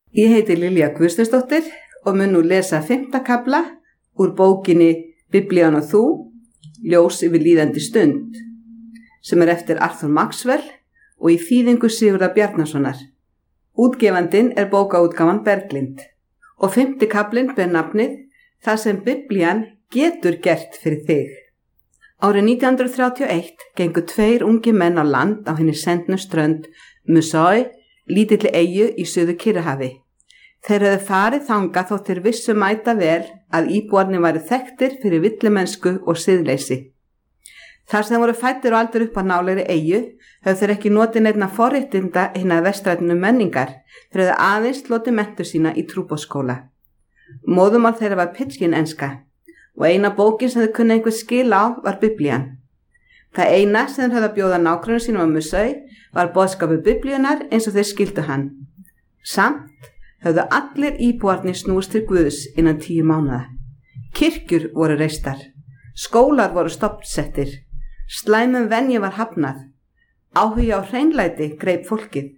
Ég heiti Lilja Guðsteinsdóttir og mun nú lesa 5. kafla úr bókinni Biblían og þú, ljós yfir líðandi stund, sem eftir Arthur Maxwell og í þýðingu Sigurðar Bjarnasonar. Útgefandinn bókaútgáfan Berglind og 5. kaflinn ber nafnið Það sem Biblían getur gert fyrir þig. Árið 1931 gengu 2 ungi menn á land á hinni sendnu strönd Musói, lítilli eyju í Suður-Kyrrahafi. Þeir höfðu farið þangað þótt þeir vissu mæta vel að íbúarnir væru þekktir fyrir villimennsku og siðleysi. Þar sem þeir voru fæddir og aldir upp á nálegri eyju, höfðu þeir ekki notið neinna forréttinda hinna vestrænnu menningar, þeir höfðu aðeins hlotið menntun sína í trúboðsskóla. Móðurmál þeirra var pidgin-enska og eina bókin sem þeir kunnu einhver skil á var Biblían. Það eina sem þeir höfðu að bjóða nágrönnum sínum á Musói var boðskapur Biblíunar eins og þeir skildu hann. Samt höfðu allir íbúarnir snúist til Guðs innan 10 mánaða. Kirkjur voru reistar, skólar voru stofnsettir, slæmum venju var hafnað, áhugi á hreinlæti greip fólkið.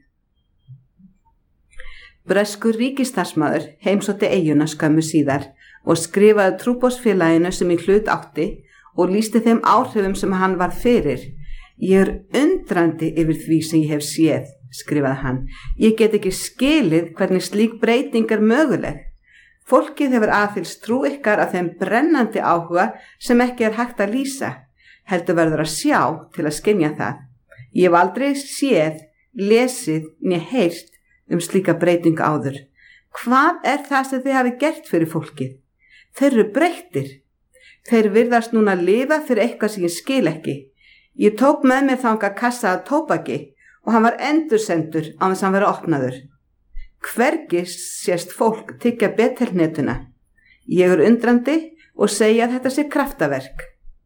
Breskur ríkisstarfsmaður heimsótti eyjuna skömmu síðar og skrifaði trúboðsfélaginu sem í hlut átti og lýsti þeim áhrifum sem hann var fyrir. Ég undrandi yfir því sem ég hef séð, skrifaði hann. Ég get ekki skilið hvernig slík breyting möguleg. Fólkið hefur aðfylgst trú ykkar af þeim brennandi áhuga sem ekki hægt að lýsa. Heldur verður að sjá til að skynja það. Ég hef aldrei séð, lesið né heyrt slíka breytingu áður. Hvað það sem þið hafi gert fyrir fólkið? Þeir eru breyttir. Þeir virðast núna að lifa fyrir eitthvað sem ég skil ekki. Ég tók með mér þangað kassa af tóbaki og hann var endursendur á þess að hann vera opnaður. Hvergi sést fólk tyggja betelhnetuna. Ég undrandi og segja að þetta sé kraftaverk.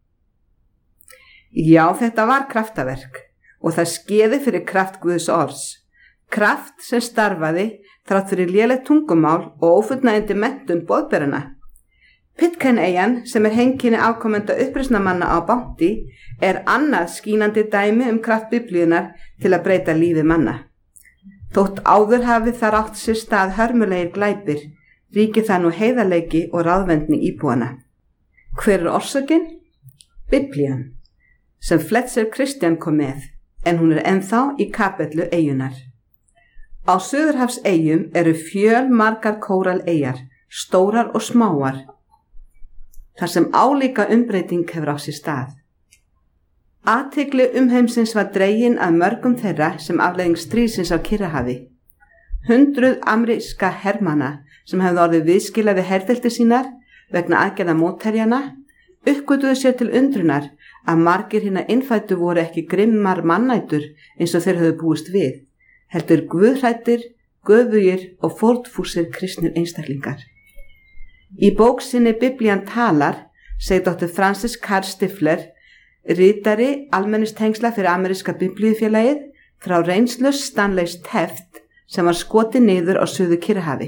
Já, þetta var kraftaverk og það skeði fyrir kraft Guðs orðs. Kraft sem starfaði þrátt fyrir lélegt tungumál og ófullnægjandi menntun boðberana. Pitcairn-eyjan sem heimkynni afkomenda uppreisnarmanna á Bounty annað skínandi dæmi kraft Biblíunar til að breyta lífi manna. Þótt áður hafi þar átt sér stað hörmulegir glæpir, ríkir það nú heiðarleiki og ráðvendni íbúana. Hver orsökin? Biblían, sem Fletcher Christian kom með, en hún ennþá í kapellu eyjunar. Á Suðurhafseyjum fjölmargar kóraleyjar, stórar og smáar, þar sem álíka umbreyting hefur á sér stað. Athygli umheimsins var dregin að mörgum þeirra sem afleiðing stríðsins á Kyrrahafi. 100 ameríska hermanna sem hefðu orðið viðskila við herveldi sínar vegna aðgerða mótherjana uppgötvuðu sér til undrunar að margir hinna innfæddu voru ekki grimmar mannætur eins og þeir höfðu búist við, heldur guðhræddir, göfugir og fórnfúsir kristnir einstaklingar. Í bók sinni Biblían talar segir Dr. Francis Carr Stifler, ritari almennistengsla fyrir ameríska biblíufélagið, frá reynslu Stanleys Teft sem var skotið niður á Suður-Kyrrahafi.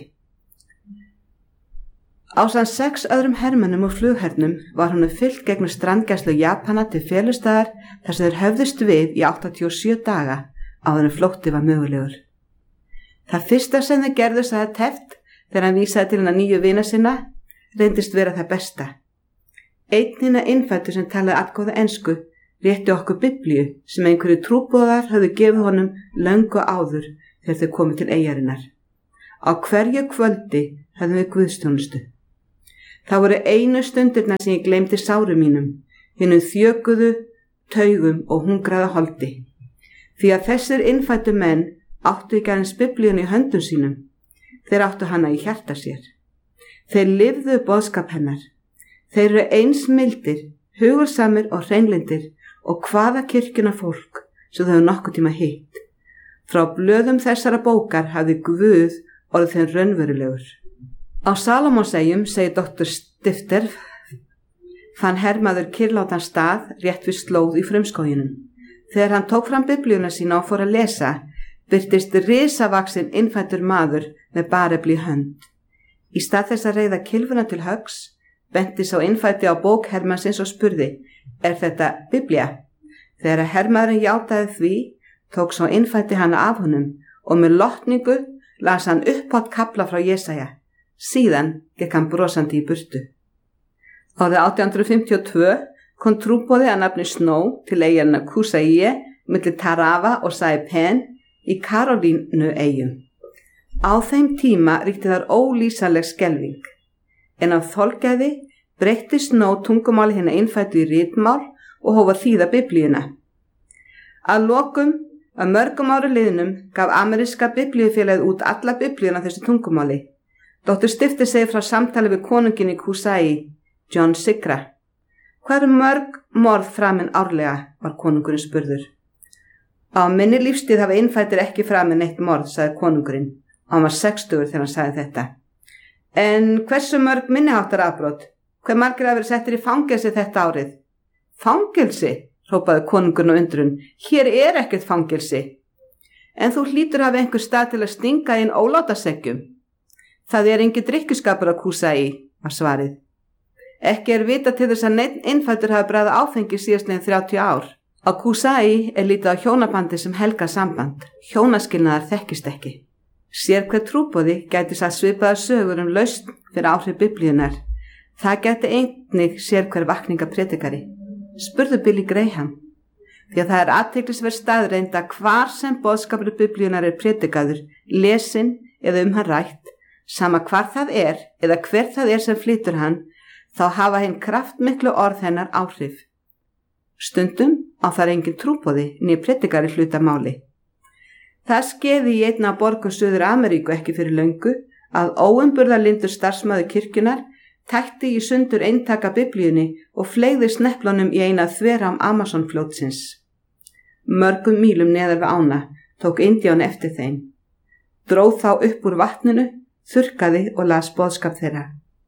Ásamt 6 öðrum hermönnum og flughernum var honum fylgt gegnum strandgæslu Japana til felustæðar þar sem þeir höfðust við í 87 daga áður en flótti var mögulegur. Það fyrsta sem þeir gerðu, sagði Teft þegar hann vísaði til hennar nýju vina sinna, reyndist vera það besta. Einn hinna innfæddu sem talaði allgóða ensku rétti okkur Biblíu sem einhverju trúboðar höfðu gefið honum löngu áður þegar þau komu til eyjarinnar. Á hverju kvöldi höfðum við guðsþjónustu. Það voru einu stundirnar sem ég gleymdi sárum mínum, hinum þjökuðu, taugum og hungraða holdi. Því að þessir innfæddu menn áttu ekki aðeins Biblíun í höndum sínum, þeir áttu hana í hjarta sér. Þeir lifðu boðskap hennar. Þeir eru eins mildir, hugulsamir og hreinlyndir og hvaða kirkjuna fólk sem þau nokkuð tíma hitt. Frá blöðum þessara bókar hafði Guð orðið þeim raunverulegur. Á Salómonseyjum, segir Dr. Stifter, fann hermaður kyrrlátan stað rétt við slóð í frumskóginum. Þegar hann tók fram Biblíuna sína og fór að lesa, birtist risavaxinn innfæddur maður með barefli í hönd. Í stað þess að reiða kylfuna til höggs, benti sá innfæddi á bók hermannsins og spurði, þetta Biblía? Þegar hermaðurinn játaði því, tók sá innfæddi hana af honum og með lotningu las hann upphátt kafla frá Jesaja. Síðan gekk hann brosandi í burtu. Árið 1852 kom trúboði að nafni Snow til eyjarnar Kusaíe milli Tarawa og Saipan í Karolínu eyjum. Á þeim tíma ríkti þar ólýsanleg skelfing, en af þolgæði breytti Snow tungumáli hinna innfæddu í ritmál og hóf að þýða Biblíuna. Að lokum, að mörgum ára liðnum, gaf ameríska biblíufélagið út alla Biblíuna þessu tungumáli. Dr. Stifter segir frá samtali við konunginn í Kusai, John Sigra. Hvað eru mörg morð framin árlega, var konungurinn spurður. Á minni lífstíð hafa innfæddir ekki framin neitt morð, sagði konungurinn. Hann var 60 þegar hann sagði þetta. En hversu mörg minniháttar afbrot? Hve margir hafa verið settir í fangelsi þetta árið? Fangelsi, hrópaði konungurinn á undrun. Hér er ekkert fangelsi. En þú hlýtur hafa einhver stað til að stinga inn ólátaseggjum. Það er engin drykkjuskapur á Kusai, var svarið. Ekki er vita til þess að neinn innfæddur hafa bragðað áfengi síðastliðin 30 ár. Á Kusai er lítið á hjónabandi sem helgað samband. Hjónaskilnaðar þekkist ekki. Sér hver trúboði gæti sagt svipaðar sögur lausn fyrir áhrif Biblíunar. Það gæti einnig sér hver vakningapredikari. Spurðu Billy Graham. Því að það er athyglisverð staðreynd að hvar sem boðskapur Biblíunar er predikaður, lesin eða hann rætt, sama hvar það er eða hver það er sem flytur hann, þá hafa hinn kraftmiklu orð hennar áhrif. Stundum á þar engin trúboði né predikari hluta máli. Það skeiði í einna borgum Suður Ameríku ekki fyrir löngu að óumburðarlyndur starfsmaður kirkjunar tætti í sundur eintaka Biblíunni og fleygði sneplunum í eina þverám Amazonfljótsins. Mörgum mílum neðar við ána tók Indíán eftir þeim, dróð þá upp úr vatninu, þurrkaði og las boðskap þeirra.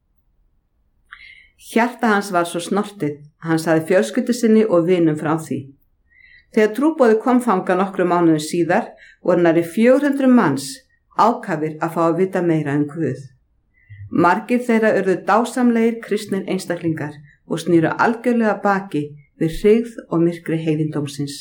Hjarta hans var svo snortið, hann sagði fjölskyldu sinni og vinum frá því. Þegar trúboði kom þangað nokkrum mánuðum síðar voru nærri 400 manns ákafir að fá að vita meira Guð. Margir þeirra urðu dásamlegir kristnir einstaklingar og snýru algjörlega baki við hryggð og myrkri heiðindómsins.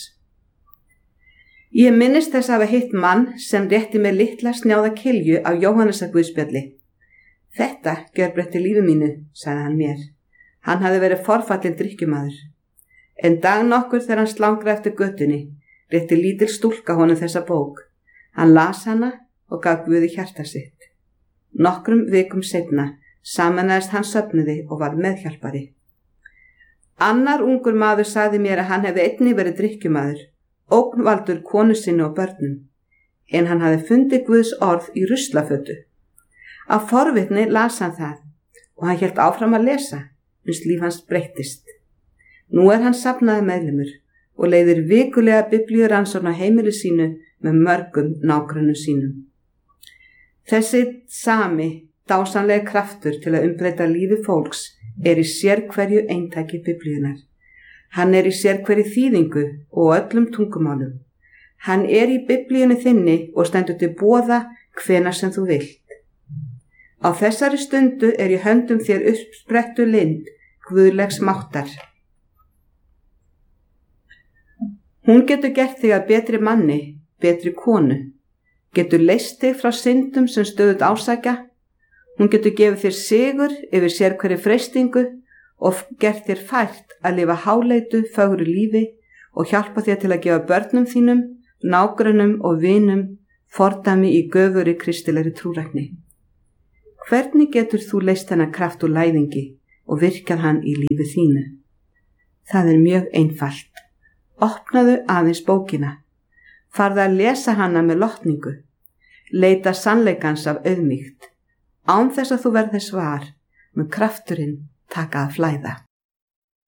Ég minnist þess að hafa hitt mann sem rétti með litla snjáða kilju af Jóhannesar Guðspjalli. Þetta gjörbreytti lífi mínu, sagði hann mér. Hann hafði verið forfallinn drykkjumaður. En dag nokkur þegar hann slangraði eftir götunni, rétti lítil stúlka honum þessa bók. Hann las hana og gaf Guði hjarta sitt. Nokkrum vikum seinna sameinaðist hann söfnuði og var meðhjálpari. Annar ungur maður sagði mér að hann hefði einnig verið drykkjumaður, ógnvaldur konu sinni og börnum, en hann hafði fundið Guðs orð í ruslafötu. Af forvitni las hann það og hann hélt áfram að lesa, uns líf hans breyttist. Nú er hann safnaði meðlimur og leiðir vikulega biblíurannsókn á heimili sínu með mörgum nágrönnum sínum. Þessi sami dásamlega kraftur til að umbreyta lífi fólks er í sérhverju eintaki Biblíunar. Hann er í sérhverju þýðingu og öllum tungumálum. Hann er í Biblíunni þinni og stendur til boða hvenær sem þú vilt. Á þessari stundu er í höndum þér uppsprettu lind guðlegs máttar. Hún getur gert þig að betri manni, betri konu, getur leyst þig frá syndum sem stöðugt ásækja, hún getur gefið þér sigur yfir sérhverri freistingu og gert þér fært að lifa háleitu, fögru lífi og hjálpa þér til að gefa börnum þínum, nágrönnum og vinum fordæmi í göfuri kristilegri trúrækni. Hvernig getur þú leyst hennar kraft og læðingi og virkað hann í lífi þínu? Það er mjög einfalt. Opnaðu aðeins bókina, farðu að lesa hana með lotningu, leita sannleikans af auðmýkt, án þess að þú verðir svar, með krafturinn taka að flæða.